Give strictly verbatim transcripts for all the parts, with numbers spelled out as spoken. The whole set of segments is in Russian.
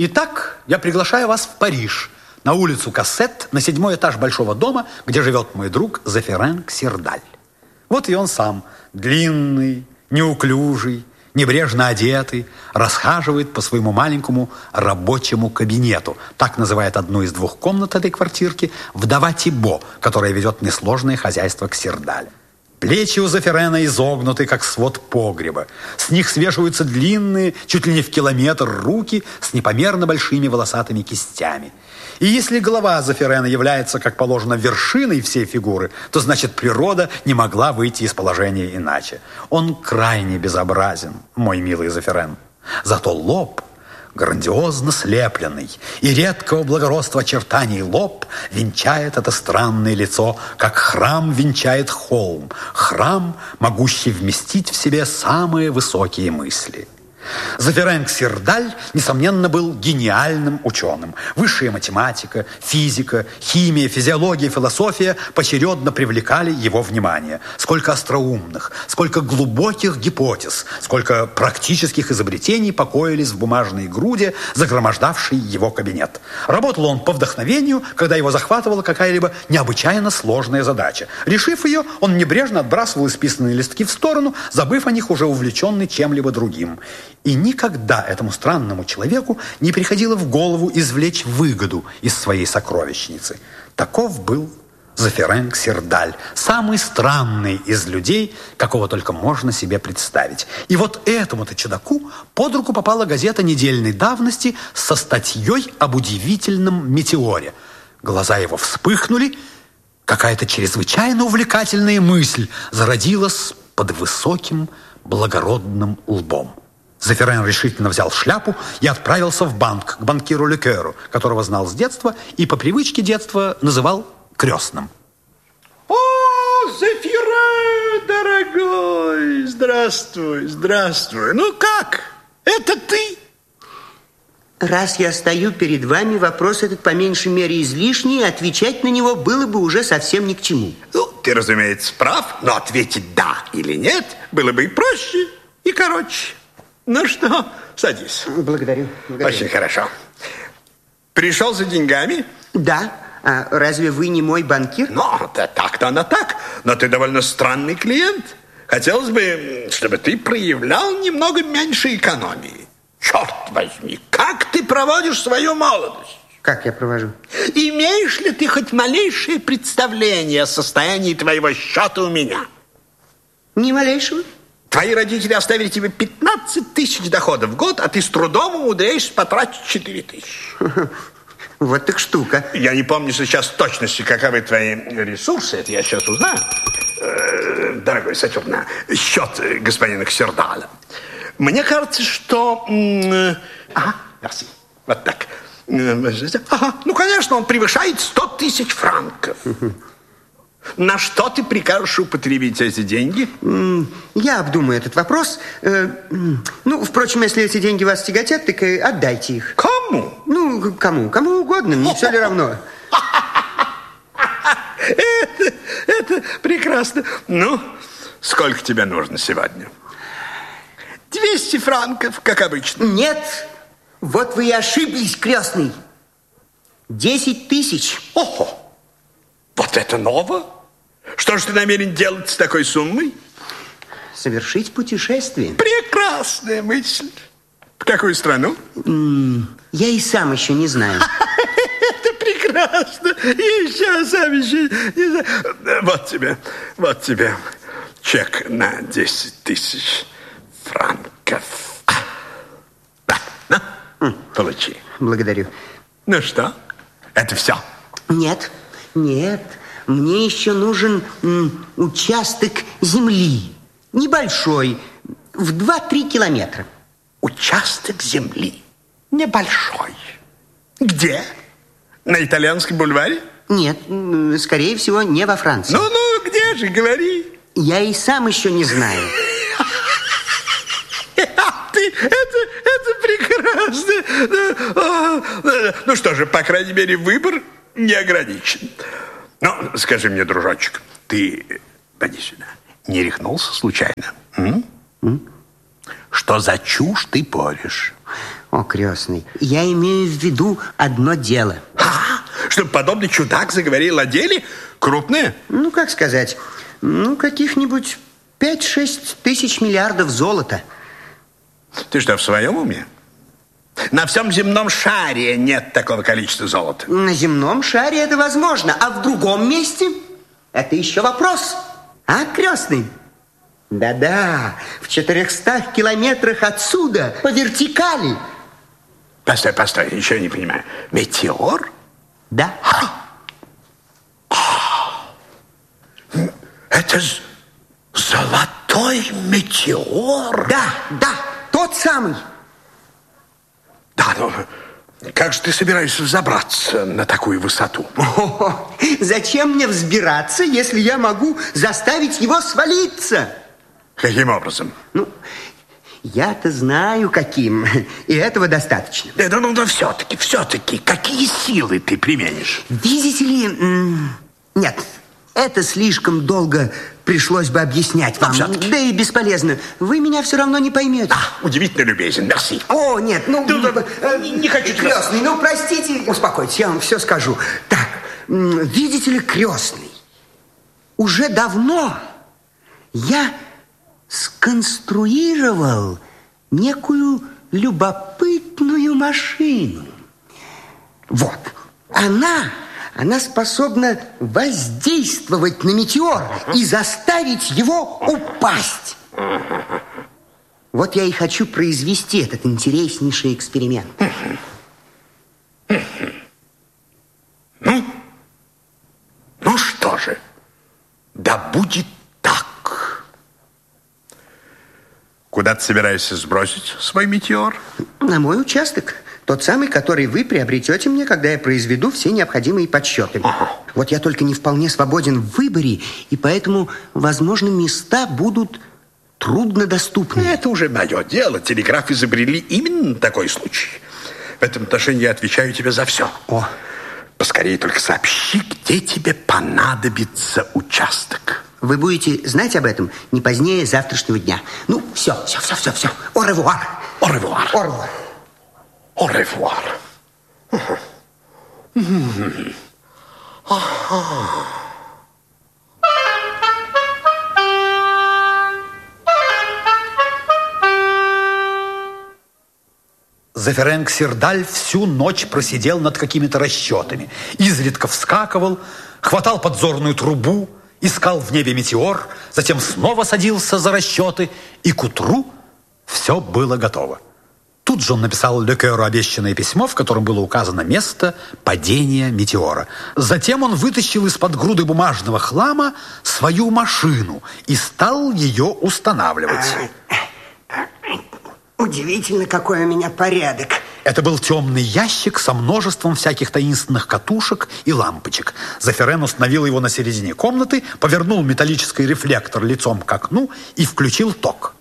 Итак, я приглашаю вас в Париж, на улицу Кассет, на седьмой этаж большого дома, где живет мой друг Зефирен Ксирдаль. Вот и он сам, длинный, неуклюжий, небрежно одетый, расхаживает по своему маленькому рабочему кабинету. Так называет одну из двух комнат этой квартирки вдова Тибо, которая ведет несложное хозяйство Ксирдаля. Плечи у Зефирена изогнуты, как свод погреба. С них свешиваются длинные, чуть ли не в километр, руки с непомерно большими волосатыми кистями. И если голова Зефирена является, как положено, вершиной всей фигуры, то, значит, природа не могла выйти из положения иначе. Он крайне безобразен, мой милый Зефирен. Зато лоб грандиозно слепленный, и редкого благородства очертаний лоб венчает это странное лицо, как храм венчает холм, храм, могущий вместить в себе самые высокие мысли. Зефирен Ксирдаль, несомненно, был гениальным ученым. Высшая математика, физика, химия, физиология, философия поочередно привлекали его внимание. Сколько остроумных, сколько глубоких гипотез, сколько практических изобретений покоились в бумажной груди, загромождавшей его кабинет. Работал он по вдохновению, когда его захватывала какая-либо необычайно сложная задача. Решив ее, он небрежно отбрасывал исписанные листки в сторону, забыв о них, уже увлеченный чем-либо другим. И никогда этому странному человеку не приходило в голову извлечь выгоду из своей сокровищницы. Таков был Зефирен Ксирдаль, самый странный из людей, какого только можно себе представить. И вот этому-то чудаку под руку попала газета недельной давности со статьей об удивительном метеоре. Глаза его вспыхнули, какая-то чрезвычайно увлекательная мысль зародилась под высоким благородным лбом. Зефирен решительно взял шляпу и отправился в банк к банкиру Лекеру, которого знал с детства и по привычке детства называл крестным. О, Зефирен, дорогой, здравствуй, здравствуй. Ну как, это ты? Раз я стою перед вами, вопрос этот по меньшей мере излишний, отвечать на него было бы уже совсем ни к чему. Ну, ты, разумеется, прав, но ответить «да» или «нет» было бы и проще, и короче. Ну что, садись. Благодарю. благодарю. Очень хорошо. Пришел за деньгами? Да. А разве вы не мой банкир? Ну, да, так-то оно так. Но ты довольно странный клиент. Хотелось бы, чтобы ты проявлял немного меньше экономии. Черт возьми, как ты проводишь свою молодость? Как я провожу? Имеешь ли ты хоть малейшее представление о состоянии твоего счета у меня? Ни малейшего. Твои родители оставили тебе пятнадцать тысяч доходов в год, а ты с трудом умудряешься потратить четыре тысячи. Вот так штука. Я не помню сейчас в точности, каковы твои ресурсы. Это я сейчас узнаю. Э, дорогой Сатюр, на счет господина Ксирдаля. Мне кажется, что... Ага, merci. Вот так. Ага, ну, конечно, он превышает сто тысяч франков. На что ты прикажешь употребить эти деньги? Я обдумаю этот вопрос. Ну, впрочем, если эти деньги вас тяготят, так и отдайте их. Кому? Ну, кому? Кому угодно, мне все ли равно. Это, это прекрасно. Ну, сколько тебе нужно сегодня? двести франков, как обычно. Нет, вот вы и ошиблись, крестный. десять тысяч. Ого! Вот это ново! Что же ты намерен делать с такой суммой? Совершить путешествие. Прекрасная мысль. В какую страну? Я и сам еще не знаю. Это прекрасно. Я еще сам еще не знаю. Вот тебе, вот тебе чек на десять тысяч франков. Да, на, получи. Благодарю. Ну что, это все? Нет. Нет, мне еще нужен м, участок земли. Небольшой, в два-три километра. Участок земли? Небольшой. Где? На Итальянском бульваре? Нет, скорее всего, не во Франции. Ну-ну, где же, говори. Я и сам еще не знаю. Ты, это, это прекрасно. Ну что же, по крайней мере, выбор не ограничен. Ну, скажи мне, дружочек, ты, поди сюда, не рехнулся случайно? М? М? Что за чушь ты порешь? О, крестный, я имею в виду одно дело. А, чтобы подобный чудак заговорил о деле? Крупное? Ну, как сказать, ну, каких-нибудь пять-шесть тысяч миллиардов золота. Ты что, в своем уме? На всем земном шаре нет такого количества золота. На земном шаре это возможно, а в другом месте это еще вопрос. А, крестный? Да-да, в четырехстах километрах отсюда, по вертикали. Постой, постой, еще не понимаю. Метеор? Да. Это ж золотой метеор? Да, да, тот самый. Да, ну, как же ты собираешься забраться на такую высоту? О, зачем мне взбираться, если я могу заставить его свалиться? Каким образом? Ну, я-то знаю, каким. И этого достаточно. Да, ну, да, все-таки, все-таки, какие силы ты применишь? Видите ли... Нет, это слишком долго пришлось бы объяснять вам. Да и бесполезно. Вы меня все равно не поймете. А, удивительно любезен, мерси. О, нет, ну... Да, э, не, не хочу тебя... Крестный, ну, простите, успокойтесь, я вам все скажу. Так, видите ли, крестный, уже давно я сконструировал некую любопытную машину. Вот, она... Она способна воздействовать на метеор и заставить его упасть. Вот я и хочу произвести этот интереснейший эксперимент. Ну, ну что же, да будет так. Куда ты собираешься сбросить свой метеор? На мой участок. Тот самый, который вы приобретете мне, когда я произведу все необходимые подсчеты. Ага. Вот я только не вполне свободен в выборе, и поэтому, возможно, места будут труднодоступны. Это уже мое дело. Телеграф изобрели именно такой случай. В этом отношении я отвечаю тебе за все. О. Поскорее только сообщи, где тебе понадобится участок. Вы будете знать об этом не позднее завтрашнего дня. Ну, все, все, все, все, все. Au revoir. Au revoir. Au revoir. Au revoir. Зефирен Ксирдаль всю ночь просидел над какими-то расчетами. Изредка вскакивал, хватал подзорную трубу, искал в небе метеор, затем снова садился за расчеты, и к утру все было готово. Тут же он написал Лекеру обещанное письмо, в котором было указано место падения метеора. Затем он вытащил из-под груды бумажного хлама свою машину и стал ее устанавливать. Удивительно, какой у меня порядок. Это был темный ящик со множеством всяких таинственных катушек и лампочек. Зефирен установил его на середине комнаты, повернул металлический рефлектор лицом к окну и включил ток.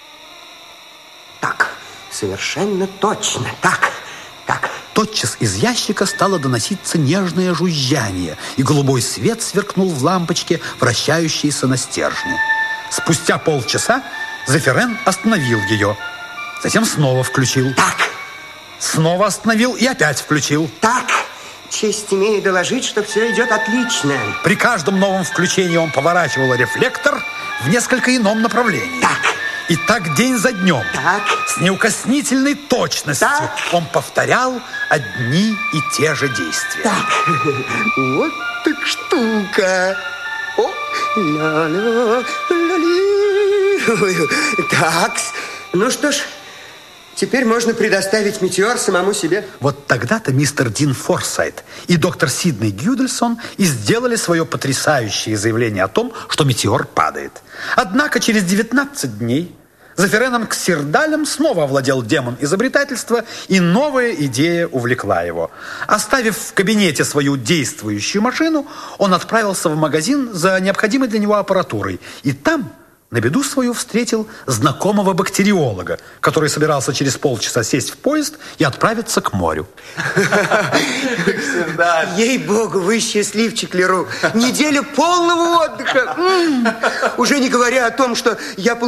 Так, совершенно точно, так, так. Тотчас из ящика стало доноситься нежное жужжание, и голубой свет сверкнул в лампочке, вращающейся на стержне. Спустя полчаса Зефирен остановил ее, затем снова включил. Так. Снова остановил и опять включил. Так, честь имею доложить, что все идет отлично. При каждом новом включении он поворачивал рефлектор в несколько ином направлении. Так. И так день за днем, так. с неукоснительной точностью так. он повторял одни и те же действия. Так, вот так штука. О, ля-ля, ля-ли. Так, ну что ж, теперь можно предоставить метеор самому себе. Вот тогда-то мистер Дин Форсайт и доктор Сидней Гюдельсон и сделали свое потрясающее заявление о том, что метеор падает. Однако через девятнадцать дней Зефиреном Ксирдалем снова овладел демон изобретательства, и новая идея увлекла его. Оставив в кабинете свою действующую машину, он отправился в магазин за необходимой для него аппаратурой. И там, на беду свою, встретил знакомого бактериолога, который собирался через полчаса сесть в поезд и отправиться к морю. Ей-богу, вы счастливчик, Леру. Неделя полного отдыха. Уже не говоря о том, что я